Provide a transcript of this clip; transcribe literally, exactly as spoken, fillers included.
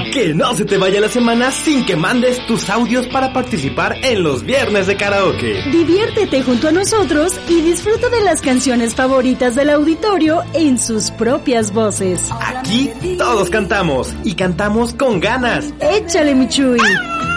Que no se te vaya la semana sin que mandes tus audios para participar en los viernes de karaoke. Diviértete junto a nosotros y disfruta de las canciones favoritas del auditorio en sus propias voces. Aquí todos cantamos y cantamos con ganas. ¡Échale, mi Chuy!